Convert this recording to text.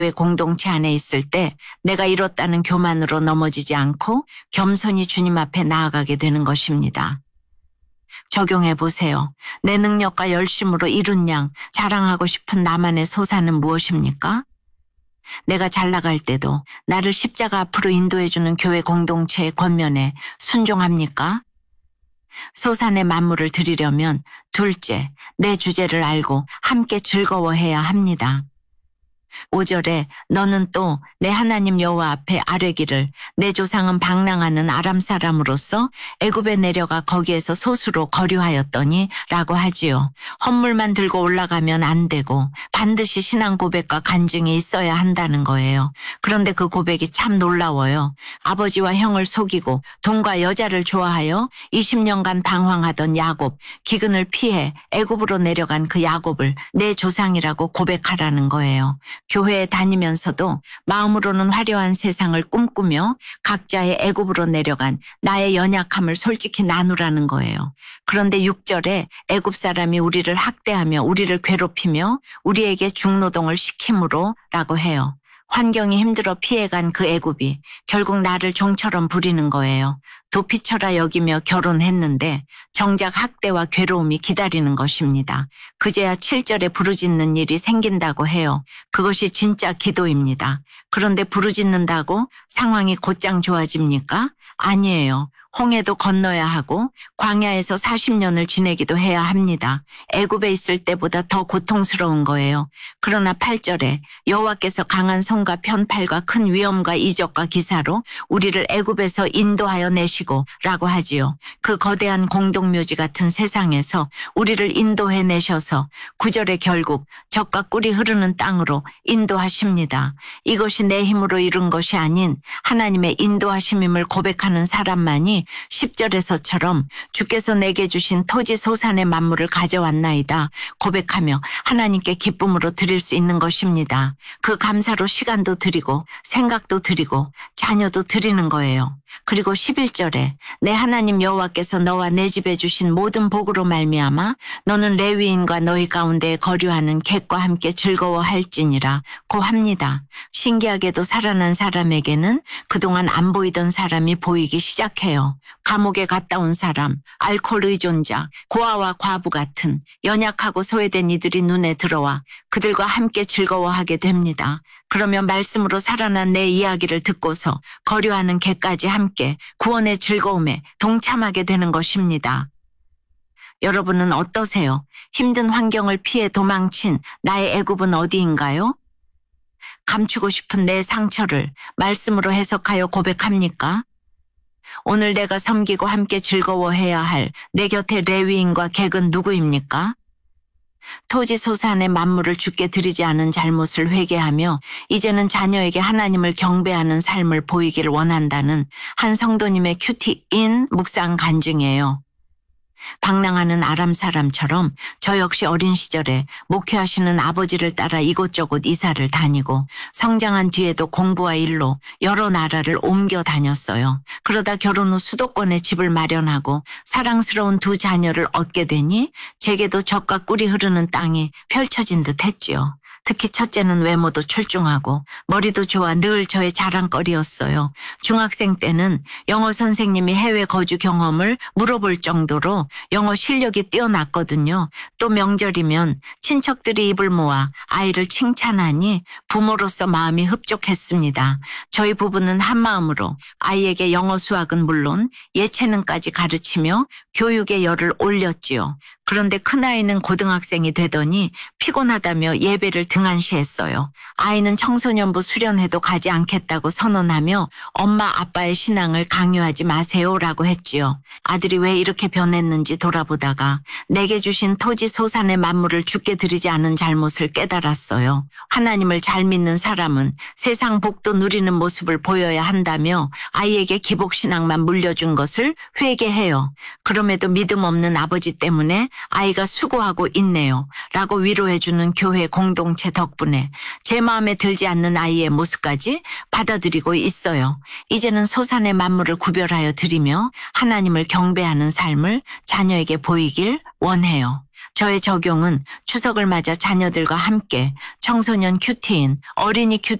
공동체 안에 있을 때 내가 이뤘다는 교만으로 넘어지지 않고 겸손히 주님 앞에 나아가게 되는 것입니다. 적용해 보세요. 내 능력과 열심으로 이룬 양 자랑하고 싶은 나만의 소사는 무엇입니까? 내가 잘 나갈 때도 나를 십자가 앞으로 인도해주는 교회 공동체의 권면에 순종합니까? 소산의 만물을 드리려면 둘째, 내 주제를 알고 함께 즐거워해야 합니다. 5절에 너는 또 내 하나님 여호와 앞에 아뢰기를 내 조상은 방랑하는 아람 사람으로서 애굽에 내려가 거기에서 소수로 거류하였더니 라고 하지요. 헌물만 들고 올라가면 안 되고 반드시 신앙 고백과 간증이 있어야 한다는 거예요. 그런데 그 고백이 참 놀라워요. 아버지와 형을 속이고 돈과 여자를 좋아하여 20년간 방황하던 야곱, 기근을 피해 애굽으로 내려간 그 야곱을 내 조상이라고 고백하라는 거예요. 교회에 다니면서도 마음으로는 화려한 세상을 꿈꾸며 각자의 애굽으로 내려간 나의 연약함을 솔직히 나누라는 거예요. 그런데 6절에 애굽 사람이 우리를 학대하며 우리를 괴롭히며 우리에게 중노동을 시킴으로 라고 해요. 환경이 힘들어 피해간 그 애굽이 결국 나를 종처럼 부리는 거예요. 도피처라 여기며 결혼했는데 정작 학대와 괴로움이 기다리는 것입니다. 그제야 7절에 부르짖는 일이 생긴다고 해요. 그것이 진짜 기도입니다. 그런데 부르짖는다고 상황이 곧장 좋아집니까? 아니에요. 홍해도 건너야 하고 광야에서 40년을 지내기도 해야 합니다. 애굽에 있을 때보다 더 고통스러운 거예요. 그러나 8절에 여호와께서 강한 손과 편팔과 큰 위엄과 이적과 기사로 우리를 애굽에서 인도하여 내시고 라고 하지요. 그 거대한 공동묘지 같은 세상에서 우리를 인도해 내셔서 9절에 결국 젖과 꿀이 흐르는 땅으로 인도하십니다. 이것이 내 힘으로 이룬 것이 아닌 하나님의 인도하심임을 고백하는 사람만이 10절에서처럼 주께서 내게 주신 토지 소산의 만물을 가져왔나이다 고백하며 하나님께 기쁨으로 드릴 수 있는 것입니다. 그 감사로 시간도 드리고 생각도 드리고 자녀도 드리는 거예요. 그리고 11절에 내 하나님 여호와께서 너와 내 집에 주신 모든 복으로 말미암아 너는 레위인과 너희 가운데 거류하는 객과 함께 즐거워할지니라 고 합니다. 신기하게도 살아난 사람에게는 그동안 안 보이던 사람이 보이기 시작해요. 감옥에 갔다 온 사람, 알코올 의존자, 고아와 과부 같은 연약하고 소외된 이들이 눈에 들어와 그들과 함께 즐거워하게 됩니다. 그러면 말씀으로 살아난 내 이야기를 듣고서 거류하는 개까지 함께 구원의 즐거움에 동참하게 되는 것입니다. 여러분은 어떠세요? 힘든 환경을 피해 도망친 나의 애굽은 어디인가요? 감추고 싶은 내 상처를 말씀으로 해석하여 고백합니까? 오늘 내가 섬기고 함께 즐거워해야 할 내 곁의 레위인과 객은 누구입니까? 토지 소산의 만물을 주께 드리지 않은 잘못을 회개하며 이제는 자녀에게 하나님을 경배하는 삶을 보이길 원한다는 한 성도님의 큐티인 묵상 간증이에요. 방랑하는 아람 사람처럼 저 역시 어린 시절에 목회하시는 아버지를 따라 이곳저곳 이사를 다니고 성장한 뒤에도 공부와 일로 여러 나라를 옮겨 다녔어요. 그러다 결혼 후 수도권에 집을 마련하고 사랑스러운 두 자녀를 얻게 되니 제게도 젖과 꿀이 흐르는 땅이 펼쳐진 듯 했지요. 특히 첫째는 외모도 출중하고 머리도 좋아 늘 저의 자랑거리였어요. 중학생 때는 영어 선생님이 해외 거주 경험을 물어볼 정도로 영어 실력이 뛰어났거든요. 또 명절이면 친척들이 입을 모아 아이를 칭찬하니 부모로서 마음이 흡족했습니다. 저희 부부는 한마음으로 아이에게 영어 수학은 물론 예체능까지 가르치며 교육의 열을 올렸지요. 그런데 큰아이는 고등학생이 되더니 피곤하다며 예배를 등한시했어요. 아이는 청소년부 수련회도 가지 않겠다고 선언하며 엄마 아빠의 신앙을 강요하지 마세요라고 했지요. 아들이 왜 이렇게 변했는지 돌아보다가 내게 주신 토지 소산의 만물을 주께 드리지 않은 잘못을 깨달았어요. 하나님을 잘 믿는 사람은 세상 복도 누리는 모습을 보여야 한다며 아이에게 기복신앙만 물려준 것을 회개해요. 그럼에도 믿음 없는 아버지 때문에 아이가 수고하고 있네요 라고 위로해주는 교회 공동체 덕분에 제 마음에 들지 않는 아이의 모습까지 받아들이고 있어요. 이제는 소산의 만물을 구별하여 드리며 하나님을 경배하는 삶을 자녀에게 보이길 원해요. 저의 적용은 추석을 맞아 자녀들과 함께 청소년 큐티인 어린이 큐티